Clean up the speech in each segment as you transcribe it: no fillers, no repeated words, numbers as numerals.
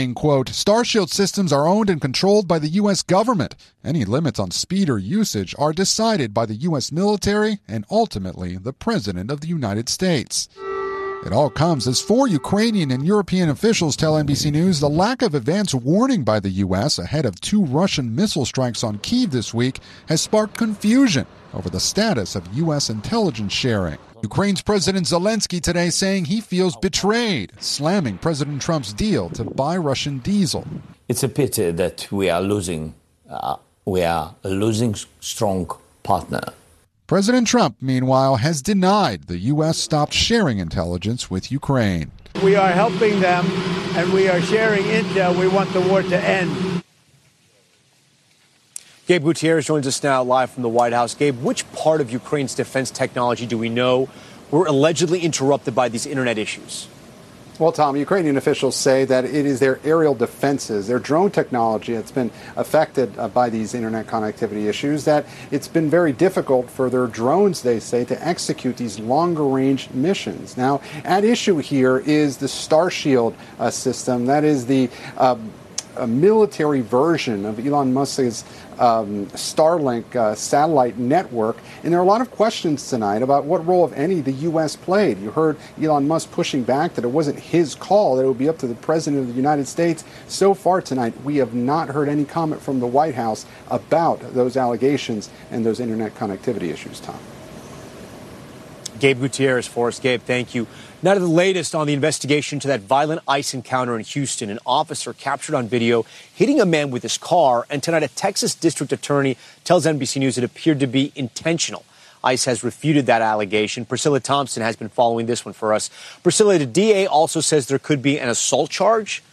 saying, quote, Starshield systems are owned and controlled by the U.S. government. Any limits on speed or usage are decided by the U.S. military and ultimately the President of the United States. It all comes as 4 Ukrainian and European officials tell NBC News the lack of advance warning by the U.S. ahead of 2 Russian missile strikes on Kyiv this week has sparked confusion over the status of U.S. intelligence sharing. Ukraine's President Zelensky today saying he feels betrayed, slamming President Trump's deal to buy Russian diesel. It's a pity that we are losing strong partner. President Trump, meanwhile, has denied the U.S. stopped sharing intelligence with Ukraine. We are helping them, and we are sharing intel. We want the war to end. Gabe Gutierrez joins us now live from the White House. Gabe, which part of Ukraine's defense technology do we know were allegedly interrupted by these internet issues? Well, Tom, Ukrainian officials say that it is their aerial defenses, their drone technology that's been affected by these internet connectivity issues, that it's been very difficult for their drones, they say, to execute these longer-range missions. Now, at issue here is the Starshield system. That is the military version of Elon Musk's Starlink satellite network. And there are a lot of questions tonight about what role, if any, the U.S. played. You heard Elon Musk pushing back that it wasn't his call, that it would be up to the President of the United States. So far tonight, we have not heard any comment from the White House about those allegations and those internet connectivity issues, Tom. Gabe Gutierrez for us. Gabe, thank you. Now to the latest on the investigation to that violent ICE encounter in Houston. An officer captured on video hitting a man with his car. And tonight, a Texas district attorney tells NBC News it appeared to be intentional. ICE has refuted that allegation. Priscilla Thompson has been following this one for us. Priscilla, the DA also says there could be an assault charge.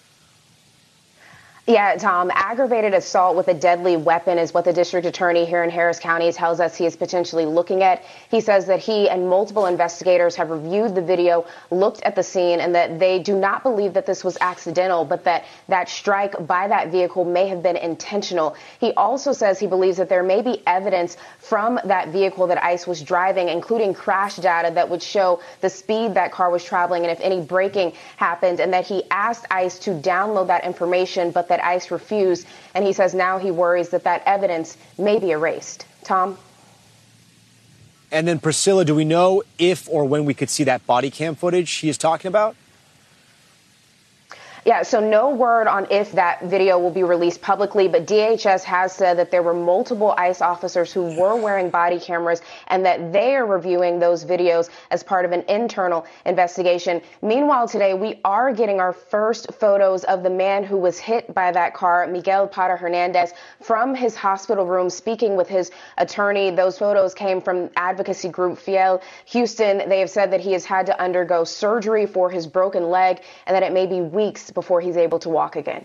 Yeah, Tom, aggravated assault with a deadly weapon is what the district attorney here in Harris County tells us he is potentially looking at. He says that he and multiple investigators have reviewed the video, looked at the scene, and that they do not believe that this was accidental, but that strike by that vehicle may have been intentional. He also says he believes that there may be evidence from that vehicle that ICE was driving, including crash data that would show the speed that car was traveling and if any braking happened, and that he asked ICE to download that information, but that ICE refused, and he says now he worries that that evidence may be erased. Tom? And then, Priscilla, do we know if or when we could see that body cam footage he is talking about? Yeah, so no word on if that video will be released publicly, but DHS has said that there were multiple ICE officers who were wearing body cameras and that they are reviewing those videos as part of an internal investigation. Meanwhile, today, we are getting our first photos of the man who was hit by that car, Miguel Parra Hernandez, from his hospital room, speaking with his attorney. Those photos came from advocacy group Fiel Houston. They have said that he has had to undergo surgery for his broken leg and that it may be weeks before he's able to walk again.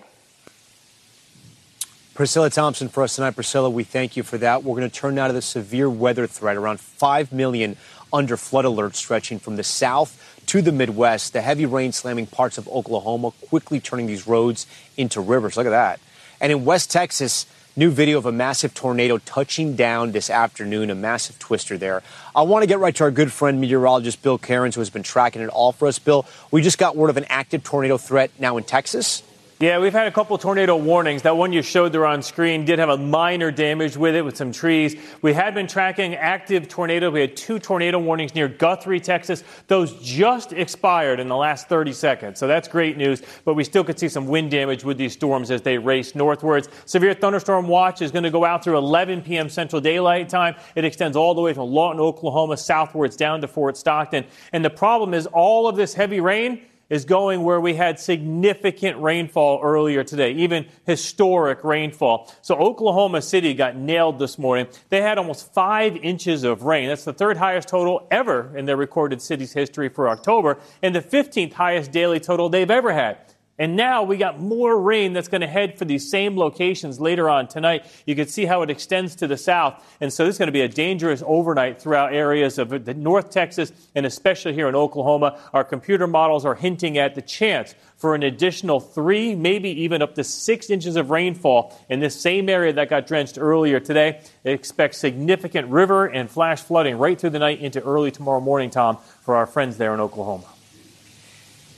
Priscilla Thompson for us tonight. Priscilla, we thank you for that. We're going to turn now to the severe weather threat. Around 5 million under flood alerts stretching from the south to the Midwest. The heavy rain slamming parts of Oklahoma, quickly turning these roads into rivers. Look at that. And in West Texas, new video of a massive tornado touching down this afternoon, a massive twister there. I want to get right to our good friend, meteorologist Bill Cairns, who has been tracking it all for us. Bill, we just got word of an active tornado threat now in Texas. Yeah, we've had a couple tornado warnings. That one you showed there on screen did have a minor damage with it, with some trees. We had been tracking active tornadoes. We had 2 tornado warnings near Guthrie, Texas. Those just expired in the last 30 seconds. So that's great news. But we still could see some wind damage with these storms as they race northwards. Severe thunderstorm watch is going to go out through 11 p.m. Central Daylight Time. It extends all the way from Lawton, Oklahoma, southwards down to Fort Stockton. And the problem is all of this heavy rain is going where we had significant rainfall earlier today, even historic rainfall. So Oklahoma City got nailed this morning. They had almost 5 inches of rain. That's the 3rd highest total ever in their recorded city's history for October, and the 15th highest daily total they've ever had. And now we got more rain that's going to head for these same locations later on tonight. You can see how it extends to the south. And so this is going to be a dangerous overnight throughout areas of North Texas and especially here in Oklahoma. Our computer models are hinting at the chance for an additional 3, maybe even up to 6 inches of rainfall in this same area that got drenched earlier today. They expect significant river and flash flooding right through the night into early tomorrow morning, Tom, for our friends there in Oklahoma.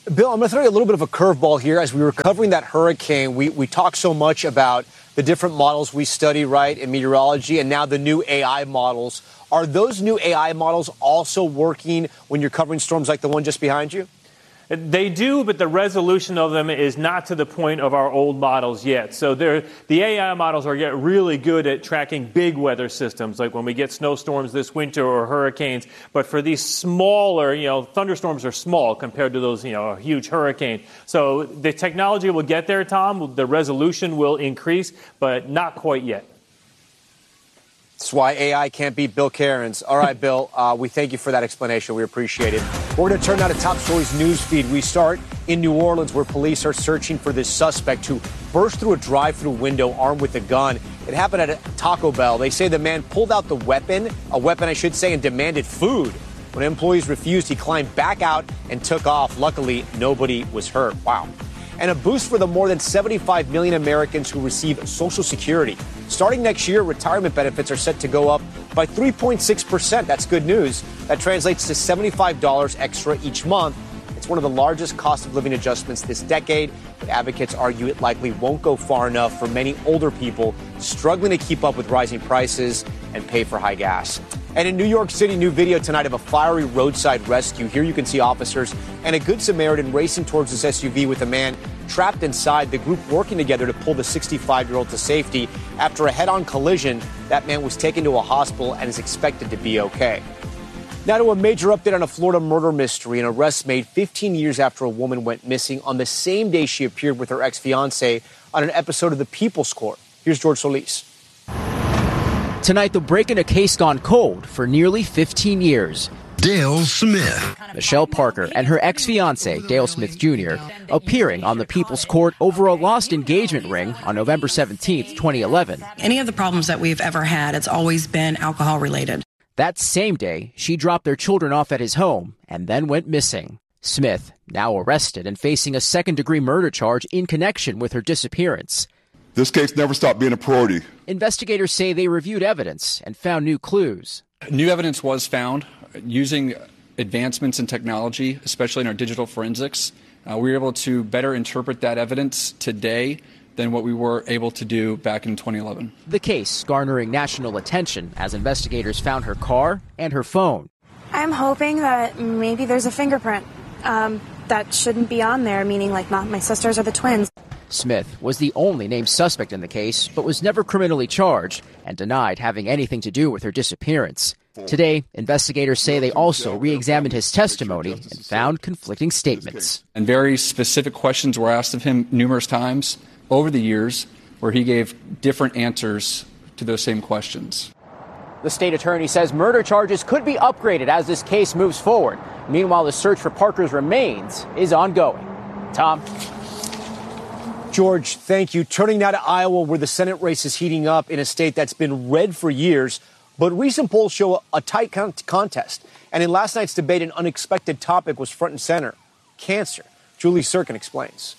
Bill, I'm going to throw you a little bit of a curveball here. As we were covering that hurricane, we talk so much about the different models we study, right, in meteorology, and now the new AI models. Are those new AI models also working when you're covering storms like the one just behind you? They do, but the resolution of them is not to the point of our old models yet. So the AI models are getting really good at tracking big weather systems, like when we get snowstorms this winter or hurricanes. But for these smaller, thunderstorms are small compared to those, a huge hurricane. So the technology will get there, Tom. The resolution will increase, but not quite yet. That's why AI can't beat Bill Cairns. All right, Bill, we thank you for that explanation. We appreciate it. We're going to turn now to Top Stories news feed. We start in New Orleans, where police are searching for this suspect who burst through a drive-through window armed with a gun. It happened at a Taco Bell. They say the man pulled out a weapon I should say, and demanded food. When employees refused, he climbed back out and took off. Luckily, nobody was hurt. Wow. And a boost for the more than 75 million Americans who receive Social Security. Starting next year, retirement benefits are set to go up by 3.6%. That's good news. That translates to $75 extra each month. It's one of the largest cost of living adjustments this decade, but advocates argue it likely won't go far enough for many older people struggling to keep up with rising prices and pay for high gas. And in New York City, new video tonight of a fiery roadside rescue. Here you can see officers and a Good Samaritan racing towards this SUV with a man trapped inside, the group working together to pull the 65-year-old to safety. After a head-on collision, that man was taken to a hospital and is expected to be okay. Now to a major update on a Florida murder mystery. An arrest made 15 years after a woman went missing on the same day she appeared with her ex-fiancé on an episode of The People's Court. Here's George Solis. Tonight, the break in a case gone cold for nearly 15 years. Dale Smith. Michelle Parker and her ex-fiancé, Dale Smith Jr., appearing on the People's Court over a lost engagement ring on November 17, 2011. Any of the problems that we've ever had, it's always been alcohol-related. That same day, she dropped their children off at his home and then went missing. Smith, now arrested and facing a second-degree murder charge in connection with her disappearance. This case never stopped being a priority. Investigators say they reviewed evidence and found new clues. New evidence was found using advancements in technology, especially in our digital forensics. We were able to better interpret that evidence today than what we were able to do back in 2011. The case garnering national attention as investigators found her car and her phone. I'm hoping that maybe there's a fingerprint that shouldn't be on there, meaning like not my sisters or the twins. Smith was the only named suspect in the case, but was never criminally charged and denied having anything to do with her disappearance. Today, investigators say they also re-examined his testimony and found conflicting statements. And very specific questions were asked of him numerous times over the years where he gave different answers to those same questions. The state attorney says murder charges could be upgraded as this case moves forward. Meanwhile, the search for Parker's remains is ongoing. Tom? George, thank you. Turning now to Iowa, where the Senate race is heating up in a state that's been red for years. But recent polls show a tight contest. And in last night's debate, an unexpected topic was front and center: cancer. Julie Sirkin explains.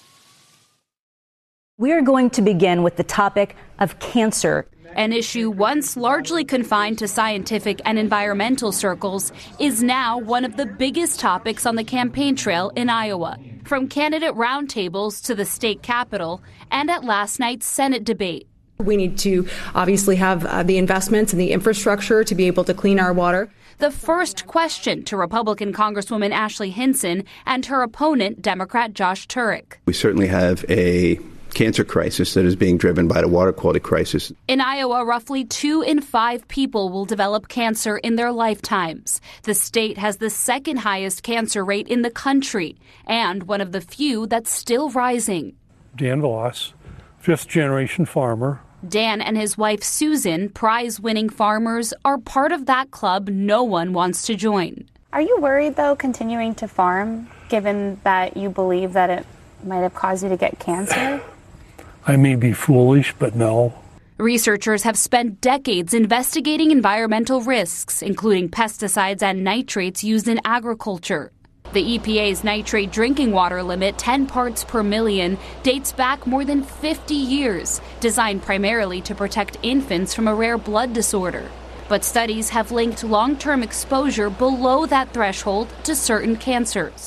We're going to begin with the topic of cancer. An issue once largely confined to scientific and environmental circles is now one of the biggest topics on the campaign trail in Iowa. From candidate roundtables to the state capitol and at last night's Senate debate. We need to obviously have the investments and the infrastructure to be able to clean our water. The first question to Republican Congresswoman Ashley Hinson and her opponent, Democrat Josh Turek. We certainly have a cancer crisis that is being driven by the water quality crisis. In Iowa, roughly 2 in 5 people will develop cancer in their lifetimes. The state has the second highest cancer rate in the country and one of the few that's still rising. Dan Voss, fifth-generation farmer. Dan and his wife Susan, prize-winning farmers, are part of that club no one wants to join. Are you worried, though, continuing to farm, given that you believe that it might have caused you to get cancer? I may be foolish, but no. Researchers have spent decades investigating environmental risks, including pesticides and nitrates used in agriculture. The EPA's nitrate drinking water limit, 10 parts per million, dates back more than 50 years, designed primarily to protect infants from a rare blood disorder. But studies have linked long-term exposure below that threshold to certain cancers.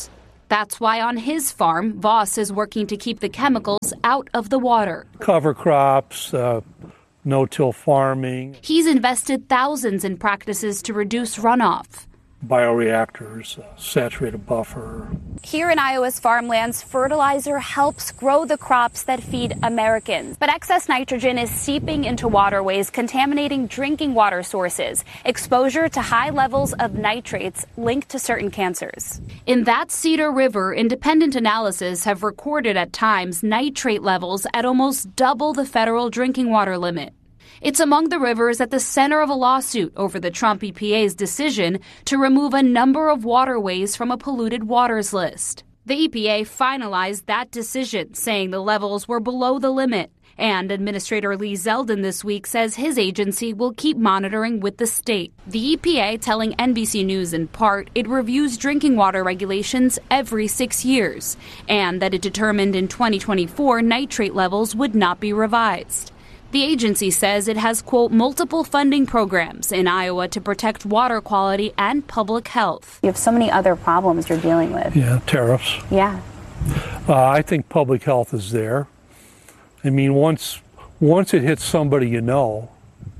That's why on his farm, Voss is working to keep the chemicals out of the water. Cover crops, no-till farming. He's invested thousands in practices to reduce runoff. Bioreactors, saturated buffer. Here in Iowa's farmlands, fertilizer helps grow the crops that feed Americans. But excess nitrogen is seeping into waterways, contaminating drinking water sources. Exposure to high levels of nitrates linked to certain cancers. In that Cedar River, independent analysis have recorded at times nitrate levels at almost double the federal drinking water limit. It's among the rivers at the center of a lawsuit over the Trump EPA's decision to remove a number of waterways from a polluted waters list. The EPA finalized that decision, saying the levels were below the limit. And Administrator Lee Zeldin this week says his agency will keep monitoring with the state. The EPA telling NBC News in part it reviews drinking water regulations every 6 years, and that it determined in 2024 nitrate levels would not be revised. The agency says it has, quote, multiple funding programs in Iowa to protect water quality and public health. You have so many other problems you're dealing with. Yeah, tariffs. Yeah. I think public health is there. I mean, once it hits somebody you know,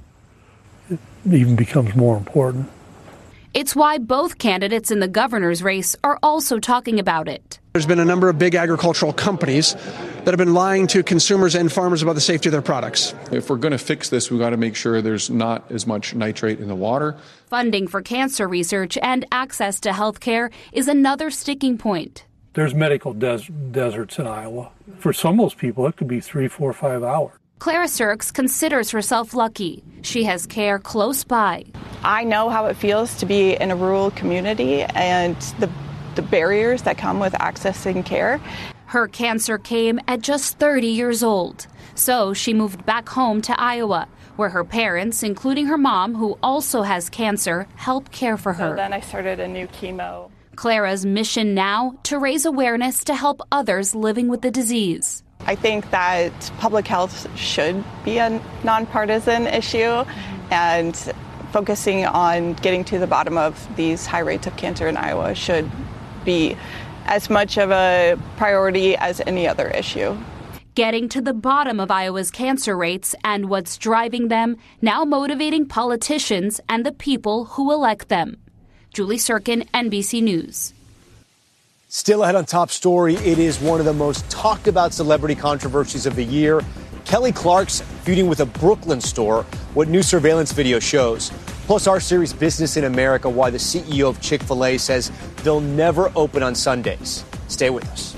it even becomes more important. It's why both candidates in the governor's race are also talking about it. There's been a number of big agricultural companies that have been lying to consumers and farmers about the safety of their products. If we're going to fix this, we've got to make sure there's not as much nitrate in the water. Funding for cancer research and access to health care is another sticking point. There's medical deserts in Iowa. For some of those people, it could be 3, 4, 5 hours. Clara Sirks considers herself lucky. She has care close by. I know how it feels to be in a rural community and the barriers that come with accessing care. Her cancer came at just 30 years old. So she moved back home to Iowa, where her parents, including her mom, who also has cancer, help care for her. So then I started a new chemo. Clara's mission now, to raise awareness to help others living with the disease. I think that public health should be a nonpartisan issue, and focusing on getting to the bottom of these high rates of cancer in Iowa should be as much of a priority as any other issue. Getting to the bottom of Iowa's cancer rates and what's driving them, now motivating politicians and the people who elect them. Julie Sirkin, NBC News. Still ahead on Top Story, it is one of the most talked about celebrity controversies of the year. Kelly Clarkson feuding with a Brooklyn store, what new surveillance video shows. Plus our series Business in America, why the CEO of Chick-fil-A says they'll never open on Sundays. Stay with us.